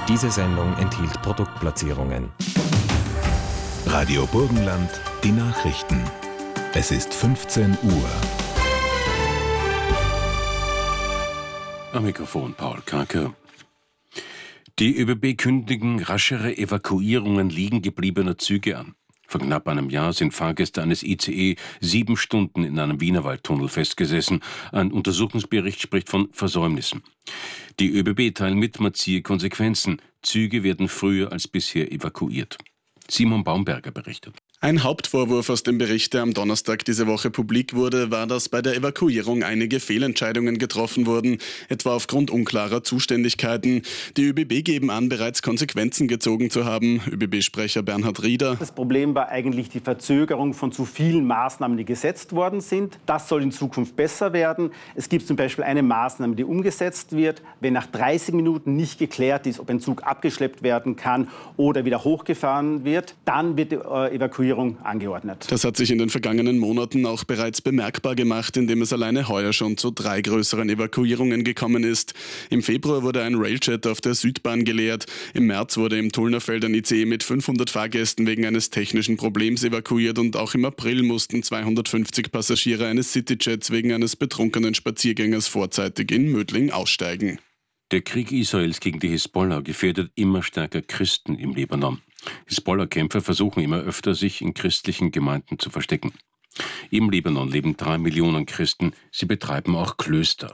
Diese Sendung enthielt Produktplatzierungen. Radio Burgenland, die Nachrichten. Es ist 15 Uhr. Am Mikrofon Paul Karker. Die ÖBB kündigen raschere Evakuierungen liegen gebliebener Züge an. Vor knapp einem Jahr sind Fahrgäste eines ICE 7 Stunden in einem Wienerwaldtunnel festgesessen. Ein Untersuchungsbericht spricht von Versäumnissen. Die ÖBB teilen mit, man ziehe Konsequenzen. Züge werden früher als bisher evakuiert. Simon Baumberger berichtet. Ein Hauptvorwurf aus dem Bericht, der am Donnerstag diese Woche publik wurde, war, dass bei der Evakuierung einige Fehlentscheidungen getroffen wurden, etwa aufgrund unklarer Zuständigkeiten. Die ÖBB geben an, bereits Konsequenzen gezogen zu haben. ÖBB-Sprecher Bernhard Rieder. Das Problem war eigentlich die Verzögerung von zu vielen Maßnahmen, die gesetzt worden sind. Das soll in Zukunft besser werden. Es gibt zum Beispiel eine Maßnahme, die umgesetzt wird. Wenn nach 30 Minuten nicht geklärt ist, ob ein Zug abgeschleppt werden kann oder wieder hochgefahren wird, dann wird die Evakuierung angeordnet. Das hat sich in den vergangenen Monaten auch bereits bemerkbar gemacht, indem es alleine heuer schon zu 3 größeren Evakuierungen gekommen ist. Im Februar wurde ein Railjet auf der Südbahn geleert. Im März wurde im Tullnerfeld ein ICE mit 500 Fahrgästen wegen eines technischen Problems evakuiert und auch im April mussten 250 Passagiere eines Cityjets wegen eines betrunkenen Spaziergängers vorzeitig in Mödling aussteigen. Der Krieg Israels gegen die Hisbollah gefährdet immer stärker Christen im Libanon. Hisbollah-Kämpfer versuchen immer öfter, sich in christlichen Gemeinden zu verstecken. Im Libanon leben 3 Millionen Christen. Sie betreiben auch Klöster.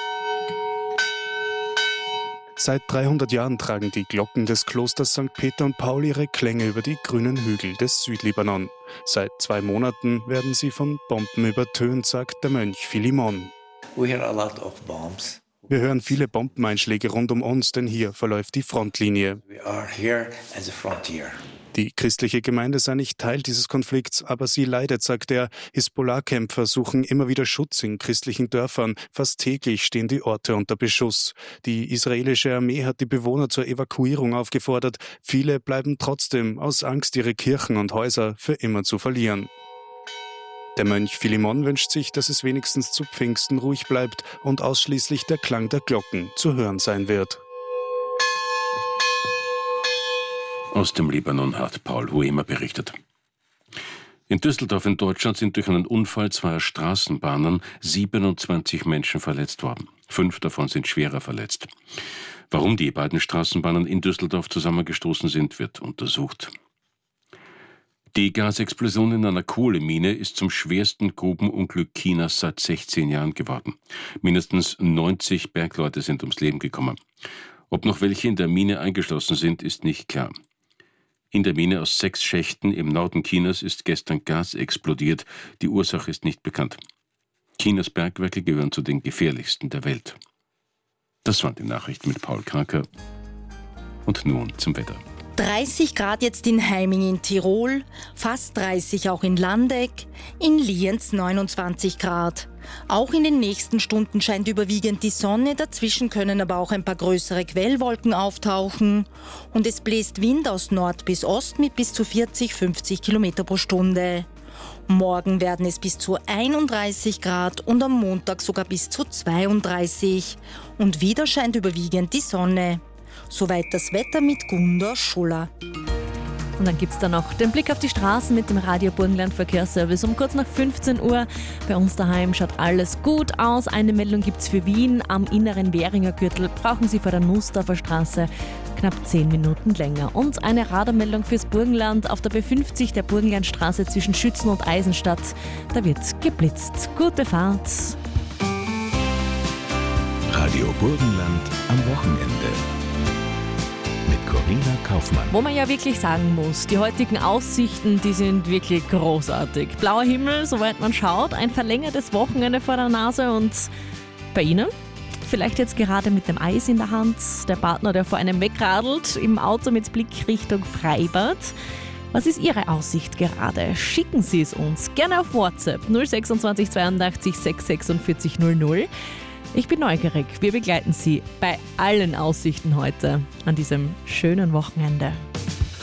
Seit 300 Jahren tragen die Glocken des Klosters St. Peter und Paul ihre Klänge über die grünen Hügel des Südlibanon. Seit 2 Monaten werden sie von Bomben übertönt, sagt der Mönch Philemon. We hear a lot of bombs. Wir hören viele Bombeneinschläge rund um uns, denn hier verläuft die Frontlinie. We are here at the frontier. Die christliche Gemeinde sei nicht Teil dieses Konflikts, aber sie leidet, sagt er. Hisbollah-Kämpfer suchen immer wieder Schutz in christlichen Dörfern. Fast täglich stehen die Orte unter Beschuss. Die israelische Armee hat die Bewohner zur Evakuierung aufgefordert. Viele bleiben trotzdem aus Angst, ihre Kirchen und Häuser für immer zu verlieren. Der Mönch Philemon wünscht sich, dass es wenigstens zu Pfingsten ruhig bleibt und ausschließlich der Klang der Glocken zu hören sein wird. Aus dem Libanon hat Paul Huemer berichtet. In Düsseldorf in Deutschland sind durch einen Unfall 2 Straßenbahnen 27 Menschen verletzt worden. 5 davon sind schwerer verletzt. Warum die beiden Straßenbahnen in Düsseldorf zusammengestoßen sind, wird untersucht. Die Gasexplosion in einer Kohlemine ist zum schwersten Grubenunglück Chinas seit 16 Jahren geworden. Mindestens 90 Bergleute sind ums Leben gekommen. Ob noch welche in der Mine eingeschlossen sind, ist nicht klar. In der Mine aus 6 Schächten im Norden Chinas ist gestern Gas explodiert. Die Ursache ist nicht bekannt. Chinas Bergwerke gehören zu den gefährlichsten der Welt. Das waren die Nachrichten mit Paul Karker. Und nun zum Wetter. 30 Grad jetzt in Heiming in Tirol, fast 30 auch in Landeck, in Lienz 29 Grad. Auch in den nächsten Stunden scheint überwiegend die Sonne, dazwischen können aber auch ein paar größere Quellwolken auftauchen. Und es bläst Wind aus Nord bis Ost mit bis zu 40-50 Kilometer pro Stunde. Morgen werden es bis zu 31 Grad und am Montag sogar bis zu 32. Und wieder scheint überwiegend die Sonne. Soweit das Wetter mit Gunda Schuller. Und dann gibt es da noch den Blick auf die Straßen mit dem Radio Burgenland Verkehrsservice um kurz nach 15 Uhr. Bei uns daheim schaut alles gut aus. Eine Meldung gibt es für Wien. Am inneren Währinger Gürtel brauchen Sie vor der Nussdorfer Straße knapp 10 Minuten länger. Und eine Radarmeldung fürs Burgenland auf der B50 der Burgenlandstraße zwischen Schützen und Eisenstadt. Da wird geblitzt. Gute Fahrt. Radio Burgenland am Wochenende. Mit Corinna Kaufmann. Wo man ja wirklich sagen muss, die heutigen Aussichten, die sind wirklich großartig. Blauer Himmel, soweit man schaut, ein verlängertes Wochenende vor der Nase und bei Ihnen? Vielleicht jetzt gerade mit dem Eis in der Hand, der Partner, der vor einem wegradelt, im Auto mit Blick Richtung Freibad. Was ist Ihre Aussicht gerade? Schicken Sie es uns gerne auf WhatsApp 026 82 646 00. Ich bin neugierig. Wir begleiten Sie bei allen Aussichten heute an diesem schönen Wochenende.